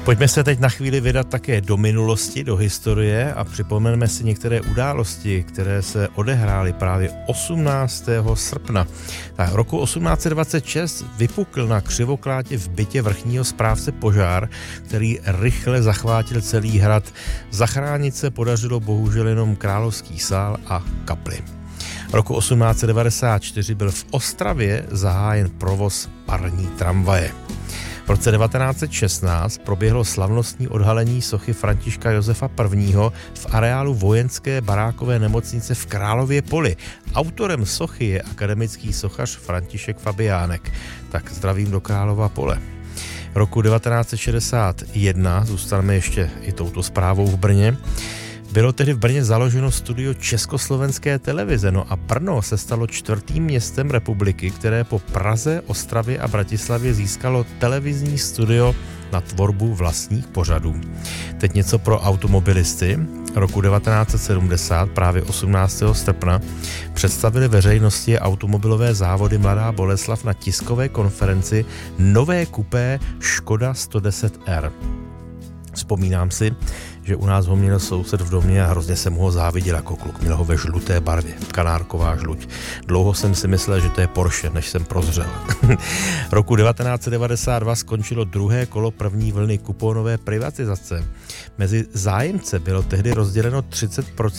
Pojďme se teď na chvíli vydat také do minulosti, do historie a připomeneme si některé události, které se odehrály právě 18. srpna. Tak, roku 1826 vypukl na Křivoklátě v bytě vrchního správce požár, který rychle zachvátil celý hrad. Zachránit se podařilo bohužel jenom Královský sál a kapli. Roku 1894 byl v Ostravě zahájen provoz parní tramvaje. V roce 1916 proběhlo slavnostní odhalení sochy Františka Josefa I. v areálu vojenské barákové nemocnice v Králově Poli. Autorem sochy je akademický sochař František Fabiánek. Tak zdravím do Králova Pole. Roku 1961, zůstaneme ještě i touto zprávou v Brně, bylo tedy v Brně založeno studio Československé televize, no a Brno se stalo 4. městem republiky, které po Praze, Ostravě a Bratislavě získalo televizní studio na tvorbu vlastních pořadů. Teď něco pro automobilisty. Roku 1970, právě 18. srpna, představili veřejnosti automobilové závody Mladá Boleslav na tiskové konferenci nové kupé Škoda 110R. Vzpomínám si, že u nás ho měl soused v domě a hrozně jsem ho záviděl jako kluk. Měl ho ve žluté barvě, kanárková žluť. Dlouho jsem si myslel, že to je Porsche, než jsem prozřel. Roku 1992 skončilo druhé kolo první vlny kuponové privatizace. Mezi zájemce bylo tehdy rozděleno 30%